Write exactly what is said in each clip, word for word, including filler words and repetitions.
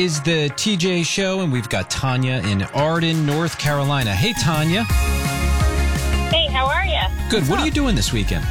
Is the T J Show, and we've got Tanya in Arden, North Carolina. Hey, Tanya. Hey, how are you? Good. What are you doing this weekend?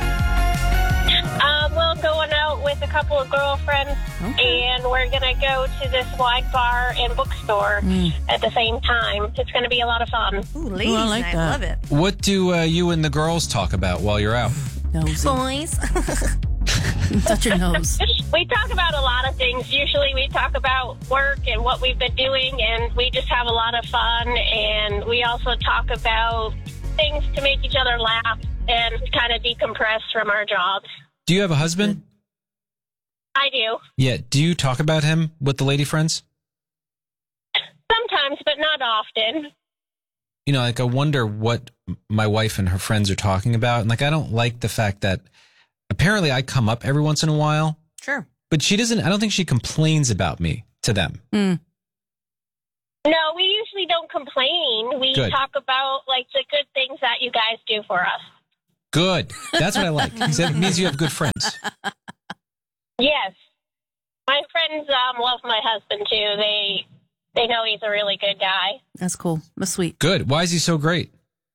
Um, well, going out with a couple of girlfriends, okay. and we're going to go to this wine bar and bookstore mm. at the same time. It's going to be a lot of fun. Ooh, ladies, Ooh, I, like I love it. What do uh, you and the girls talk about while you're out? Boys. Touch your nose. We talk about a lot of things. Usually we talk about work and what we've been doing, and we just have a lot of fun. And we also talk about things to make each other laugh and kind of decompress from our jobs. Do you have a husband? I do. Yeah. Do you talk about him with the lady friends? Sometimes, but not often. You know, like I wonder what my wife and her friends are talking about. And like, I don't like the fact that apparently I come up every once in a while. Sure. But she doesn't, I don't think she complains about me to them. Mm. No, we usually don't complain. We good. talk about like the good things that you guys do for us. Good. That's what I like. That means you have good friends. Yes. My friends um, love my husband too. They they know he's a really good guy. That's cool. That's sweet. Good. Why is he so great?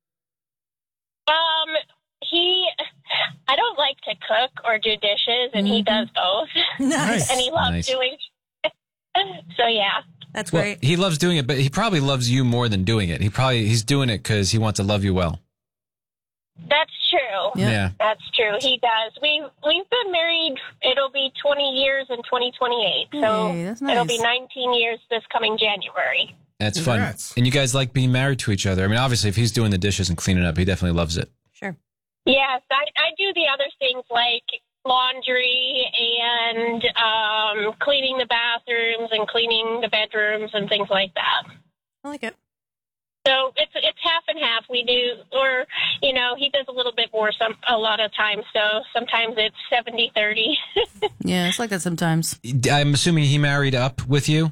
Um, he, I don't like to cook or do dishes, and mm-hmm. he does both. Nice. And he loves nice. doing. So yeah, that's well, great. He loves doing it, but he probably loves you more than doing it. He probably he's doing it because he wants to love you well. That's true. Yeah. yeah, that's true. He does. We we've been married. It'll be twenty years in twenty twenty-eight. So hey, that's nice. It'll be nineteen years this coming January. That's Congrats. fun. And you guys like being married to each other. I mean, obviously, if he's doing the dishes and cleaning up, he definitely loves it. Sure. Yes, I, I do the other things like laundry and um, cleaning the bathrooms and cleaning the bedrooms and things like that. I like it. So it's it's half and half. We do, or, you know, he does a little bit more some a lot of times. So sometimes it's seventy thirty. Yeah, it's like that sometimes. I'm assuming he married up with you?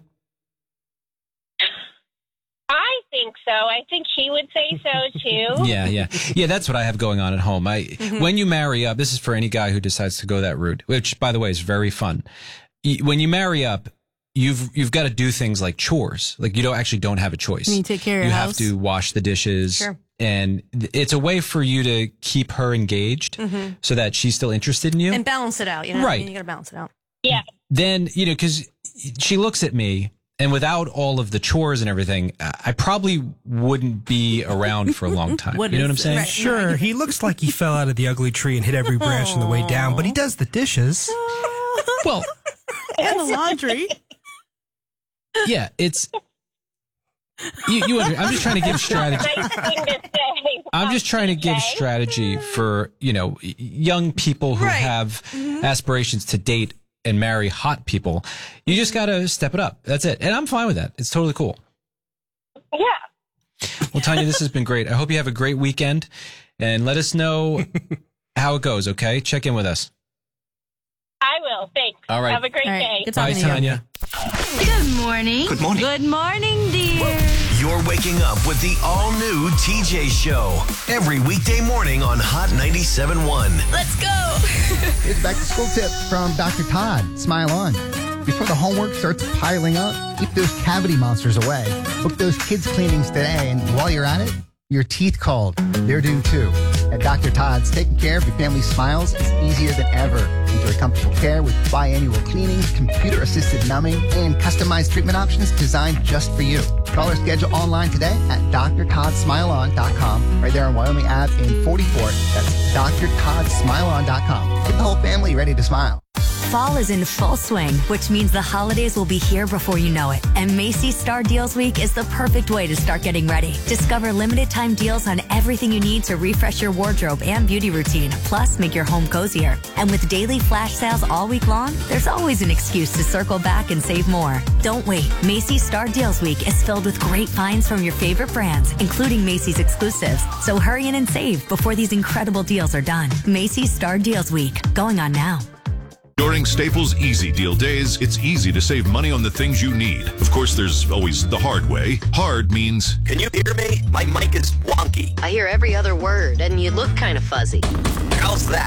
I think so. I think he would say so, too. yeah, yeah. Yeah, that's what I have going on at home. I mm-hmm. When you marry up, this is for any guy who decides to go that route, which, by the way, is very fun. When you marry up, You've you've got to do things like chores. Like you don't actually don't have a choice. You take care of your You house. have to wash the dishes. Sure. And it's a way for you to keep her engaged mm-hmm. so that she's still interested in you. And balance it out, you know? Right. I mean, you got to balance it out. Yeah. Then, you know, because she looks at me, and without all of the chores and everything, I probably wouldn't be around for a long time. What you know is what I'm saying? Right. Sure, he looks like he fell out of the ugly tree and hit every branch on the way down, but he does the dishes. Well, and the laundry. Yeah, it's you. you under, I'm just trying to give strategy. I'm just trying to give strategy for you know young people who right. have mm-hmm. aspirations to date and marry hot people. You just got to step it up. That's it, and I'm fine with that. It's totally cool. Yeah. Well, Tanya, this has been great. I hope you have a great weekend, and let us know how it goes. Okay, check in with us. I will. Thanks. All right. Have a great All right. day. Good Bye, talking to you. Tanya. Good morning. Good morning. Good morning, dear. You're waking up with the all-new T J Show. Every weekday morning on Hot ninety-seven point one. Let's go. Here's a back-to-school tip from Doctor Todd. Smile on. Before the homework starts piling up, keep those cavity monsters away. Book those kids' cleanings today, and while you're at it, your teeth called. They're due too. At Doctor Todd's, taking care of your family's smiles is easier than ever. Enjoy comfortable care with biannual cleanings, computer-assisted numbing, and customized treatment options designed just for you. Call or schedule online today at D R Todd Smile On dot com. Right there on Wyoming Avenue in forty-four. That's D R Todd Smile On dot com. Get the whole family ready to smile. Fall is in full swing, which means the holidays will be here before you know it. And Macy's Star Deals Week is the perfect way to start getting ready. Discover limited time deals on everything you need to refresh your wardrobe and beauty routine, plus make your home cozier. And with daily flash sales all week long, there's always an excuse to circle back and save more. Don't wait. Macy's Star Deals Week is filled with great finds from your favorite brands, including Macy's exclusives. So hurry in and save before these incredible deals are done. Macy's Star Deals Week, going on now. During Staples Easy Deal Days, it's easy to save money on the things you need. Of course, there's always the hard way. Hard means... Can you hear me? My mic is wonky. I hear every other word, and you look kind of fuzzy. How's that?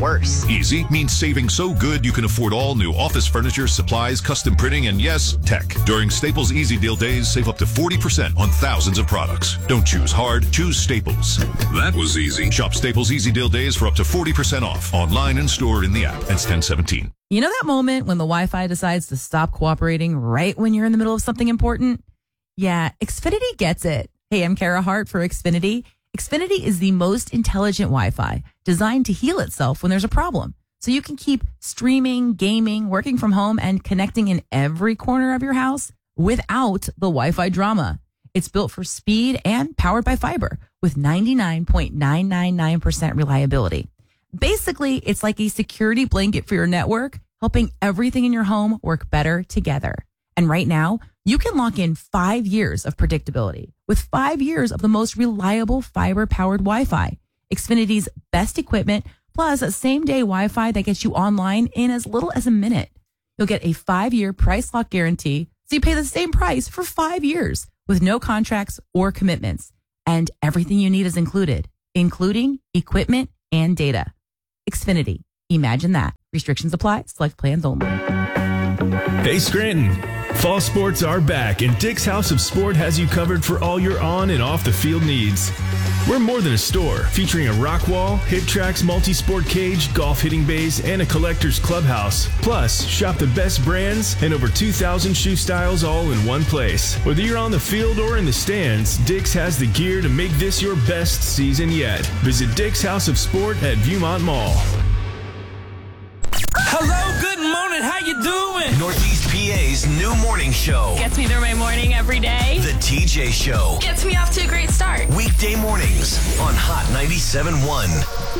worse. Easy means saving so good you can afford all new office furniture, supplies, custom printing, and yes, tech. During Staples Easy Deal Days, save up to forty percent on thousands of products. Don't choose hard, choose Staples. That was easy. Shop Staples Easy Deal Days for up to forty percent off. Online and store in the app. It's ten seventeen. You know that moment when the Wi-Fi decides to stop cooperating right when you're in the middle of something important? Yeah, Xfinity gets it. Hey, I'm Kara Hart for Xfinity. Xfinity is the most intelligent Wi-Fi designed to heal itself when there's a problem. So you can keep streaming, gaming, working from home, and connecting in every corner of your house without the Wi-Fi drama. It's built for speed and powered by fiber with ninety-nine point nine nine nine percent reliability. Basically, it's like a security blanket for your network, helping everything in your home work better together. And right now, you can lock in five years of predictability with five years of the most reliable fiber-powered Wi-Fi. Xfinity's best equipment, plus a same-day Wi-Fi that gets you online in as little as a minute. You'll get a five-year price lock guarantee, so you pay the same price for five years with no contracts or commitments. And everything you need is included, including equipment and data. Xfinity. Imagine that. Restrictions apply. Select plans only. Hey, Scranton. Fall sports are back, and Dick's House of Sport has you covered for all your on and off the field needs. We're more than a store, featuring a rock wall, hit tracks, multi-sport cage, golf hitting bays, and a collector's clubhouse. Plus, shop the best brands and over two thousand shoe styles all in one place. Whether you're on the field or in the stands, Dick's has the gear to make this your best season yet. Visit Dick's House of Sport at Viewmont Mall. Hello, good morning, how you doing? Northeast P A's new morning show. Gets me through my morning every day. The T J Show. Gets me off to a great start. Weekday mornings on Hot ninety-seven point one.